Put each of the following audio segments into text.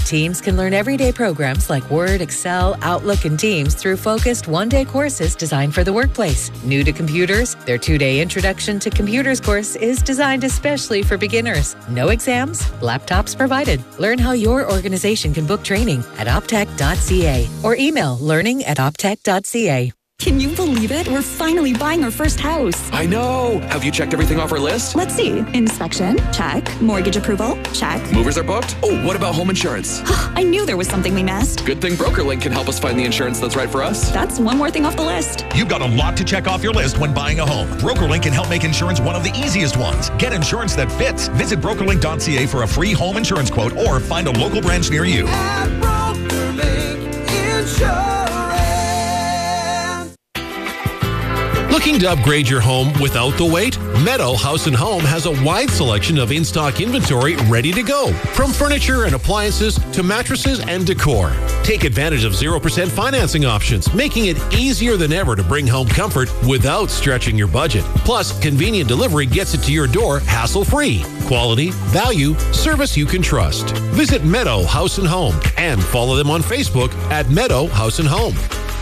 Teams can learn everyday programs like Word, Excel, Outlook, and Teams through focused one-day courses designed for the workplace. New to computers, their 2-day Introduction to Computers course is designed especially for beginners. No exams, laptops provided. Learn how your organization can book training at optech.ca or email learning@optech.ca. Can you believe it? We're finally buying our first house. I know. Have you checked everything off our list? Let's see. Inspection? Check. Mortgage approval? Check. Movers are booked? Oh, what about home insurance? I knew there was something we missed. Good thing BrokerLink can help us find the insurance that's right for us. That's one more thing off the list. You've got a lot to check off your list when buying a home. BrokerLink can help make insurance one of the easiest ones. Get insurance that fits. Visit brokerlink.ca for a free home insurance quote or find a local branch near you. At BrokerLink Insurance. Looking to upgrade your home without the wait? Meadow House & Home has a wide selection of in-stock inventory ready to go. From furniture and appliances to mattresses and decor. Take advantage of 0% financing options, making it easier than ever to bring home comfort without stretching your budget. Plus, convenient delivery gets it to your door hassle-free. Quality, value, service you can trust. Visit Meadow House & Home and follow them on Facebook at Meadow House & Home.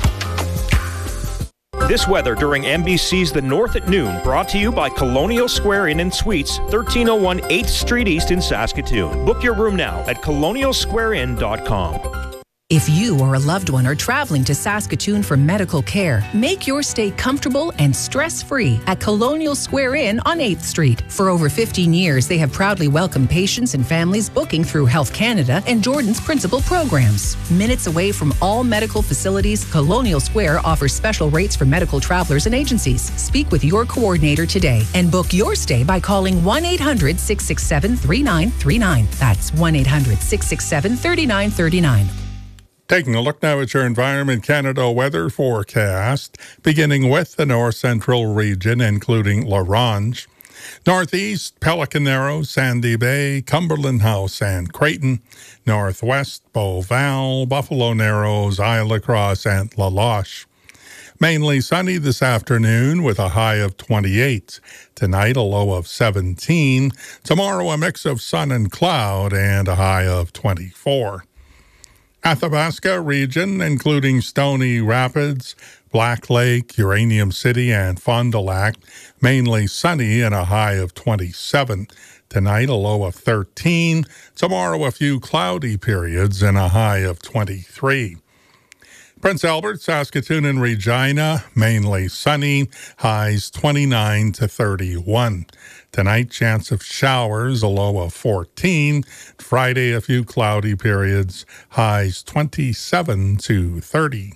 This weather during MBC's The North at Noon, brought to you by Colonial Square Inn and Suites, 1301 8th Street East in Saskatoon. Book your room now at colonialsquareinn.com. If you or a loved one are traveling to Saskatoon for medical care, make your stay comfortable and stress-free at Colonial Square Inn on 8th Street. For over 15 years, they have proudly welcomed patients and families booking through Health Canada and Jordan's principal programs. Minutes away from all medical facilities, Colonial Square offers special rates for medical travelers and agencies. Speak with your coordinator today and book your stay by calling 1-800-667-3939. That's 1-800-667-3939. Taking a look now at your Environment Canada weather forecast, beginning with the north central region, including La Ronge. Northeast, Pelican Narrows, Sandy Bay, Cumberland House, and Creighton. Northwest, Beauval, Buffalo Narrows, Isle Lacrosse, and La Loche. Mainly sunny this afternoon with a high of 28. Tonight, a low of 17. Tomorrow, a mix of sun and cloud and a high of 24. Athabasca region, including Stony Rapids, Black Lake, Uranium City, and Fond du Lac, mainly sunny and a high of 27. Tonight, a low of 13. Tomorrow, a few cloudy periods and a high of 23. Prince Albert, Saskatoon, and Regina, mainly sunny, highs 29 to 31. Tonight, chance of showers, a low of 14. Friday, a few cloudy periods, highs 27 to 30.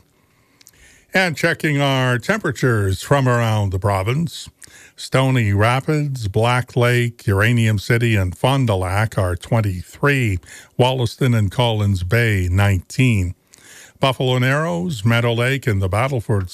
And checking our temperatures from around the province, Stony Rapids, Black Lake, Uranium City, and Fond du Lac are 23. Wollaston and Collins Bay, 19. Buffalo Narrows, Meadow Lake, and the Battlefords,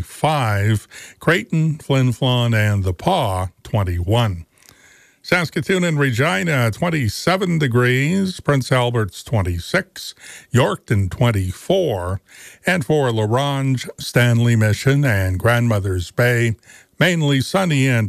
25. Creighton, Flin Flon, and the Paw, 21. Saskatoon and Regina, 27 degrees. Prince Albert's 26. Yorkton, 24. And for La Ronge, Stanley Mission, and Grandmother's Bay, mainly sunny and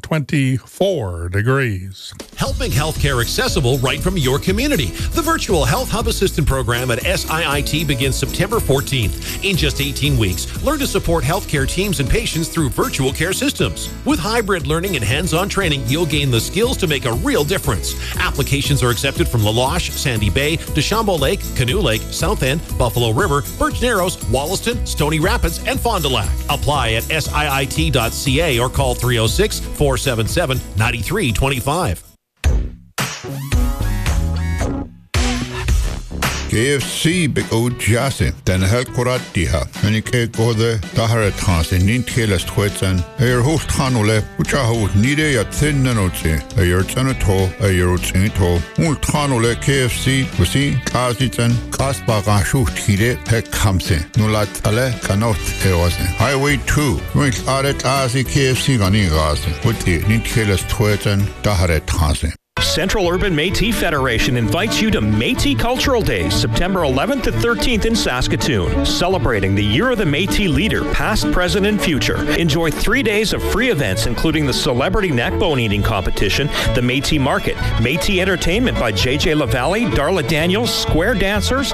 24 degrees. Help make healthcare accessible right from your community. The Virtual Health Hub Assistant Program at SIIT begins September 14th. In just 18 weeks, learn to support healthcare teams and patients through virtual care systems. With hybrid learning and hands-on training, you'll gain the skills to make a real difference. Applications are accepted from La Loche, Sandy Bay, Deschambault Lake, Canoe Lake, South End, Buffalo River, Birch Narrows, Wollaston, Stony Rapids, and Fond du Lac. Apply at siit.ca or call 306-477-9325. KFC beko jase den hel koratiha ani ke kode dahare tase nin teles twetsen host hanole uchaho nide ya tennenoche ayertanato ayerutsinto mul hanole KFC kusi kasiten kasbaga shuhtire pek kamse nulat ale kanot eose Highway 2 with are tase KFC gani gase uti nin teles twetsen dahare tase. Central Urban Métis Federation invites you to Métis Cultural Days, September 11th to 13th in Saskatoon, celebrating the Year of the Métis leader, past, present, and future. Enjoy 3 days of free events, including the Celebrity Neck Bone Eating Competition, the Métis Market, Métis Entertainment by JJ LaValle, Darla Daniels, Square Dancers,